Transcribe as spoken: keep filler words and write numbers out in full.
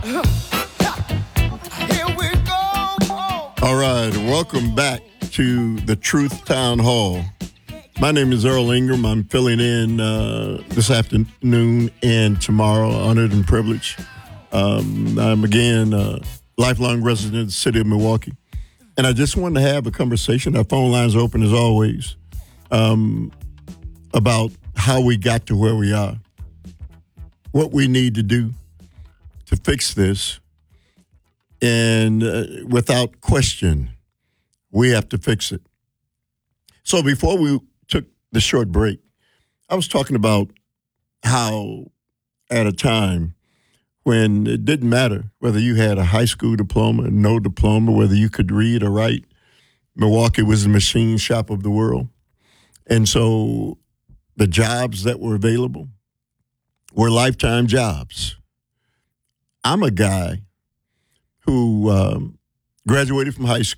All right, welcome back to the Truth Town Hall. My name is Earl Ingram. I'm filling in uh, this afternoon and tomorrow, honored and privileged. Um, I'm, again, a lifelong resident of the city of Milwaukee. And I just wanted to have a conversation. Our phone lines are open as always, um, about how we got to where we are, what we need to do to fix this. And uh, without question, we have to fix it. So before we took the short break, I was talking about how at a time when it didn't matter whether you had a high school diploma, no diploma, whether you could read or write, Milwaukee was the machine shop of the world. And so the jobs that were available were lifetime jobs. I'm a guy who um, graduated from high school.